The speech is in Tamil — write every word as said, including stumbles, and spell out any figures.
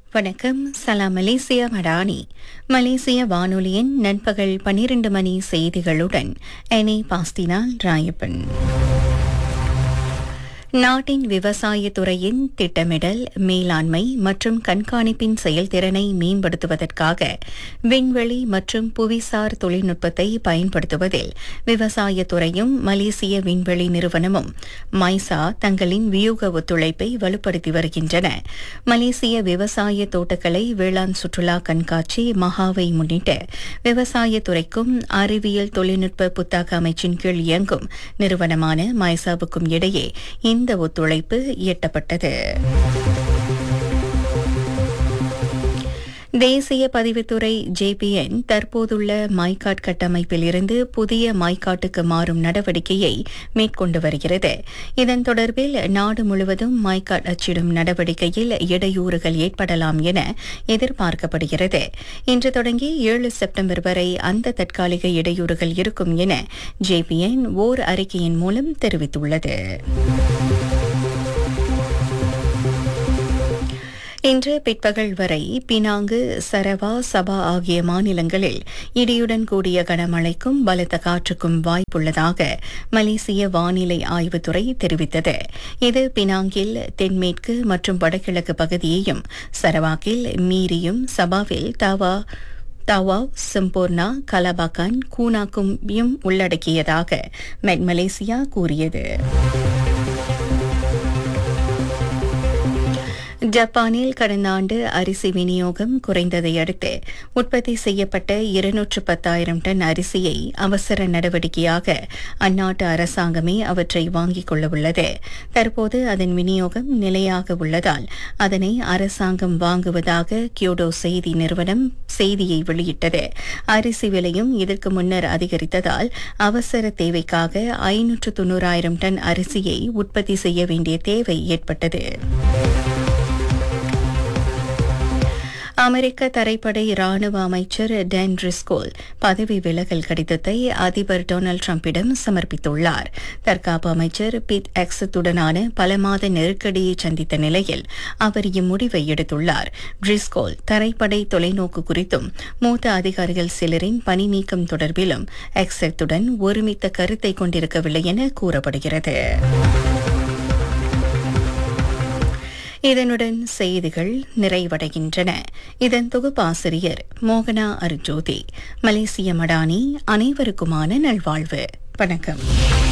வணக்கம். சலாம் மலேசியா மடானி. மலேசிய வானொலியின் நண்பகல் பன்னிரண்டு மணி செய்திகளுடன் எனி பாஸ்தினா ராயப்பன். நாட்டின் விவசாயத் துறையின் திட்டமிடல், மேலாண்மை மற்றும் கண்காணிப்பின் செயல்திறனை மேம்படுத்துவதற்காக விண்வெளி மற்றும் புவிசார் தொழில்நுட்பத்தை பயன்படுத்துவதில் விவசாயத் துறையும் மலேசிய விண்வெளி நிறுவனமும் மைசா தங்களின் வியூக ஒத்துழைப்பை வலுப்படுத்தி வருகின்றன. மலேசிய விவசாய தோட்டக்கலை வேளாண் சுற்றுலா கண்காட்சி மகாவை முன்னிட்டு விவசாயத் துறைக்கும் அறிவியல் தொழில்நுட்ப புத்தாக்க அமைச்சின் கீழ் இயங்கும் நிறுவனமான மைசாவுக்கும் இடையே இந்த ஒத்துழைப்பு எட்டப்பட்டது. தேசிய பதிவுத்துறை ஜேபிஎன் தற்போதுள்ள மைகாட் கட்டமைப்பில் இருந்து புதிய மைகாட்டுக்கு மாறும் நடவடிக்கையை மேற்கொண்டு வருகிறது. இதன் தொடர்பில் நாடு முழுவதும் மைகாட் அச்சிடும் நடவடிக்கையில் இடையூறுகள் ஏற்படலாம் என எதிர்பார்க்கப்படுகிறது. இன்று தொடங்கி ஏழு செப்டம்பர் வரை அந்த தற்காலிக இடையூறுகள் இருக்கும் என ஜேபிஎன் ஓர் அறிக்கையின் மூலம் தெரிவித்துள்ளது. இன்று பிற்பகல் வரை பினாங்கு, சரவா, சபா ஆகிய மாநிலங்களில் இடியுடன் கூடிய கனமழைக்கும் பலத்த காற்றுக்கும் வாய்ப்புள்ளதாக மலேசிய வானிலை ஆய்வுத்துறை தெரிவித்தது. இது பினாங்கில் தென்மேற்கு மற்றும் வடகிழக்கு பகுதியையும், சரவாக்கில் மீரியும், சபாவில் தாவா தவாவ், சிம்போர்னா, கலபாக்கான், கூனாக்கும் உள்ளடக்கியதாக மெட் மலேசியா கூறியது. ஜப்பானில் கடந்த ஆண்டு அரிசி விநியோகம் குறைந்ததை அடுத்து உற்பத்தி செய்யப்பட்ட இருநூற்று பத்தாயிரம் டன் அரிசியை அவசர நடவடிக்கையாக அந்நாட்டு அரசாங்கமே அவற்றை வாங்கிக் கொள்ளவுள்ளது. தற்போது அதன் விநியோகம் நிலையாக உள்ளதால் அதனை அரசாங்கம் வாங்குவதாக கியோடோ செய்தி நிறுவனம் செய்தியை வெளியிட்டது. அரிசி விலையும் இதற்கு முன்னர் அதிகரித்ததால் அவசர தேவைக்காக ஐநூற்று தொன்னூறாயிரம் டன் அரிசியை உற்பத்தி செய்ய வேண்டிய தேவை ஏற்பட்டது. அமெரிக்க தரைப்படை ராணுவ அமைச்சர் டேன் ட்ரிஸ்கோல் பதவி விலகல் கடிதத்தை அதிபர் டொனால்டு டிரம்பிடம் சமர்ப்பித்துள்ளார். தற்காப்பு அமைச்சர் பீட் எக்ஸத்துடனான பல மாத நெருக்கடியை சந்தித்த நிலையில் அவர் இம்முடிவை எடுத்துள்ளார். ட்ரிஸ்கோல் தரைப்படை தொலைநோக்கு குறித்தும் மூத்த அதிகாரிகள் சிலரின் பணி நீக்கம் தொடர்பிலும் எக்ஸத்துடன் ஒருமித்த கருத்தை கொண்டிருக்கவில்லை என கூறப்படுகிறது. இதனுடன் செய்திகள் நிறைவடைகின்றன. இதன் தொகுப்பாசிரியர் மோகனா அர்ஜோதி. மலேசிய மடானி. அனைவருக்குமான நல்வாழ்வு. வணக்கம்.